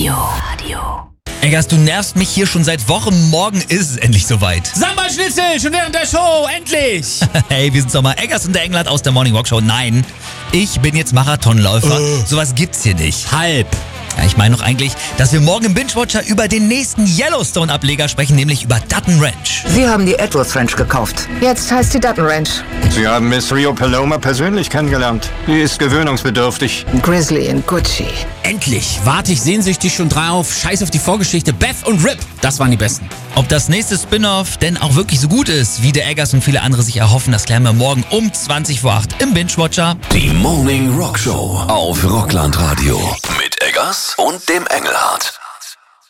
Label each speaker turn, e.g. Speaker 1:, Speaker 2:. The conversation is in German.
Speaker 1: Eggers, du nervst mich hier schon seit Wochen. Morgen ist es endlich soweit.
Speaker 2: Samba-Schnitzel, schon während der Show, endlich!
Speaker 1: Hey, wir sind doch mal Eggers und der Engelhardt aus der Morning Rock Show. Nein, ich bin jetzt Marathonläufer. Sowas gibt's hier nicht.
Speaker 2: Halb.
Speaker 1: Ja, ich meine doch eigentlich, dass wir morgen im Binge-Watcher über den nächsten Yellowstone-Ableger sprechen, nämlich über Dutton Ranch.
Speaker 3: Sie haben die Edwards Ranch gekauft. Jetzt heißt sie Dutton Ranch.
Speaker 4: Sie haben Miss Rio Paloma persönlich kennengelernt. Sie ist gewöhnungsbedürftig.
Speaker 3: Grizzly in Gucci.
Speaker 2: Endlich. Warte ich sehnsüchtig schon drauf. Scheiß auf die Vorgeschichte. Beth und Rip, das waren die Besten.
Speaker 1: Ob das nächste Spin-Off denn auch wirklich so gut ist, wie der Eggers und viele andere sich erhoffen, das klären wir morgen um 20 vor 8 im Binge-Watcher.
Speaker 5: Die Morning Rock Show auf Rockland Radio. Mit Eggers und dem Engelhardt.